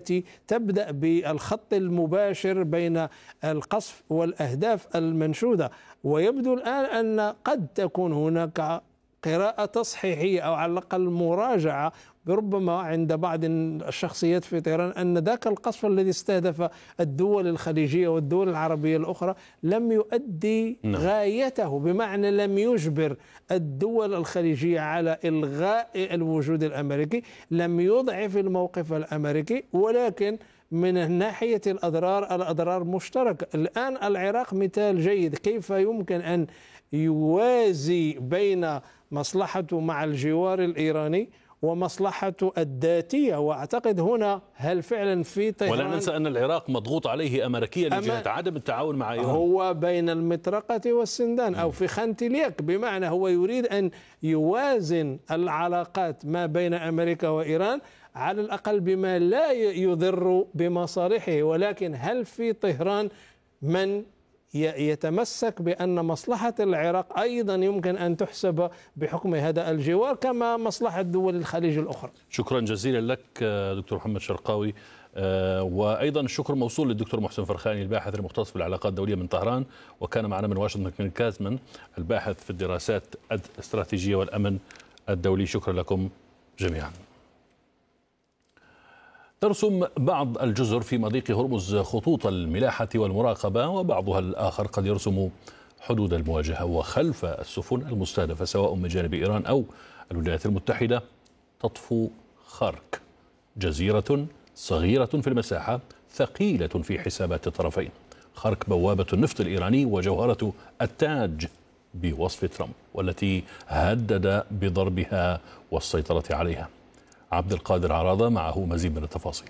التي تبدأ بالخط المباشر بين القصف والأهداف المنشودة. ويبدو الآن أن قد تكون هناك قراءة تصحيحية أو على الأقل مراجعة ربما عند بعض الشخصيات في طهران أن ذاك القصف الذي استهدف الدول الخليجية والدول العربية الأخرى لم يؤدي غايته، بمعنى لم يجبر الدول الخليجية على إلغاء الوجود الأمريكي، لم يضعف الموقف الأمريكي، ولكن من ناحية الأضرار مشتركة. الآن العراق مثال جيد كيف يمكن أن يوازي بين مصلحته مع الجوار الإيراني ومصلحته الذاتية. وأعتقد هنا هل فعلا في طهران، ولا ننسى أن العراق مضغوط عليه أمريكيا لجهة عدم التعاون مع إيران، هو بين المطرقة والسندان أو في خانة اليك، بمعنى هو يريد أن يوازن العلاقات ما بين أمريكا وإيران على الأقل بما لا يضر بمصالحه. ولكن هل في طهران من يتمسك بأن مصلحة العراق أيضا يمكن أن تحسب بحكم هذا الجوار كما مصلحة دول الخليج الأخرى؟ شكرا جزيلا لك دكتور محمد شرقاوي، وأيضا الشكر موصول للدكتور محسن فرخاني الباحث المختص في العلاقات الدولية من طهران، وكان معنا من واشنطن كين كازمان الباحث في الدراسات الاستراتيجية والأمن الدولي. شكرا لكم جميعا. ترسم بعض الجزر في مضيق هرمز خطوط الملاحة والمراقبة، وبعضها الآخر قد يرسم حدود المواجهة. وخلف السفن المستهدفة سواء من جانب إيران أو الولايات المتحدة تطفو خارك، جزيرة صغيرة في المساحة ثقيلة في حسابات الطرفين. خارك بوابة النفط الإيراني وجوهرة التاج بوصف ترامب، والتي هدد بضربها والسيطرة عليها. عبد القادر عراضة معه مزيد من التفاصيل.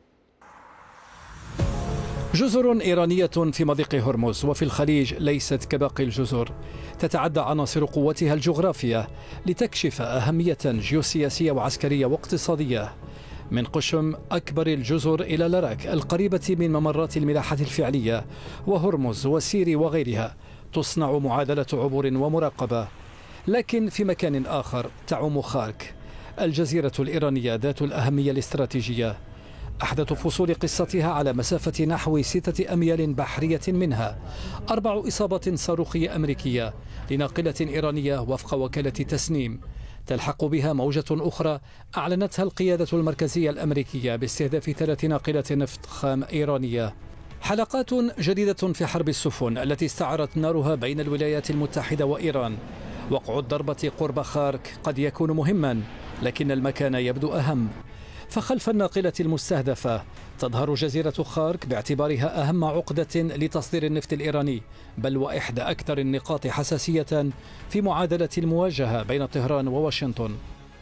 جزر إيرانية في مضيق هرمز وفي الخليج ليست كباقي الجزر، تتعدى عناصر قوتها الجغرافية لتكشف أهمية جيوسياسية وعسكرية واقتصادية. من قشم أكبر الجزر إلى لراك القريبة من ممرات الملاحة الفعلية وهرمز وسيري وغيرها تصنع معادلة عبور ومراقبة. لكن في مكان آخر تعم خارك، الجزيرة الإيرانية ذات الأهمية الاستراتيجية، أحدث فصول قصتها على مسافة نحو 6 أميال بحرية منها 4 إصابات صاروخية أمريكية لناقلة إيرانية وفق وكالة تسنيم. تلحق بها موجة أخرى أعلنتها القيادة المركزية الأمريكية باستهداف 3 ناقلات نفط خام إيرانية. حلقات جديدة في حرب السفن التي استعرت نارها بين الولايات المتحدة وإيران. وقع الضربة قرب خارك قد يكون مهما، لكن المكان يبدو أهم. فخلف الناقلة المستهدفة تظهر جزيرة خارك باعتبارها أهم عقدة لتصدير النفط الإيراني، بل وإحدى أكثر النقاط حساسية في معادلة المواجهة بين طهران وواشنطن.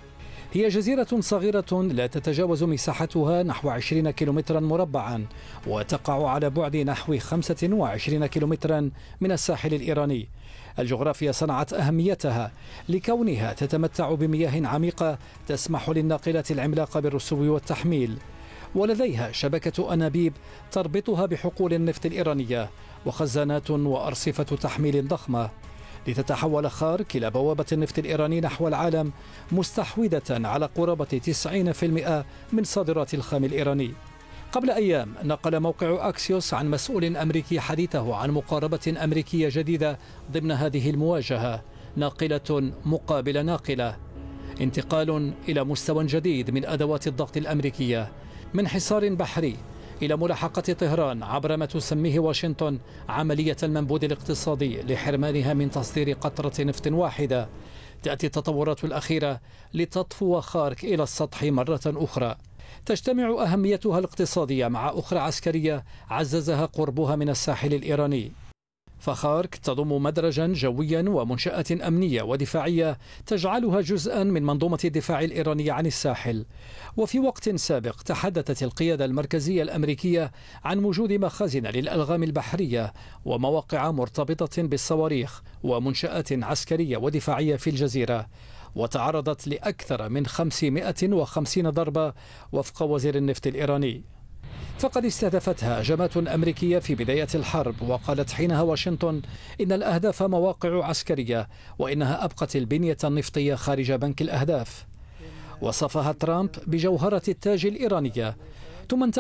هي جزيرة صغيرة لا تتجاوز مساحتها نحو 20 كيلومترا مربعا، وتقع على بعد نحو 25 كيلومترا من الساحل الإيراني. الجغرافيا صنعت أهميتها لكونها تتمتع بمياه عميقة تسمح للناقلات العملاقة بالرسوب والتحميل، ولديها شبكة أنابيب تربطها بحقول النفط الإيرانية وخزانات وأرصفة تحميل ضخمة. لتتحول خارك إلى بوابة النفط الإيراني نحو العالم، مستحوذة على قرابة 90% من صادرات الخام الإيراني. قبل أيام نقل موقع أكسيوس عن مسؤول أمريكي حديثه عن مقاربة أمريكية جديدة ضمن هذه المواجهة، ناقلة مقابل ناقلة، انتقال إلى مستوى جديد من أدوات الضغط الأمريكية، من حصار بحري إلى ملاحقة طهران عبر ما تسميه واشنطن عملية المنبوذ الاقتصادي لحرمانها من تصدير قطرة نفط واحدة. تأتي التطورات الأخيرة لتطفو خارك إلى السطح مرة أخرى. تجتمع أهميتها الاقتصادية مع أخرى عسكرية عززها قربها من الساحل الإيراني. فخارك تضم مدرجا جويا ومنشآت أمنية ودفاعية تجعلها جزءا من منظومة الدفاع الإيرانية عن الساحل. وفي وقت سابق تحدثت القيادة المركزية الأمريكية عن وجود مخازن للألغام البحرية ومواقع مرتبطة بالصواريخ ومنشآت عسكرية ودفاعية في الجزيرة، وتعرضت لأكثر من 550 ضربة وفق وزير النفط الإيراني. فقد استهدفتها هجمات أمريكية في بداية الحرب، وقالت حينها واشنطن إن الأهداف مواقع عسكرية وإنها أبقت البنية النفطية خارج بنك الأهداف. وصفها ترامب بجوهرة التاج الإيرانية. ثم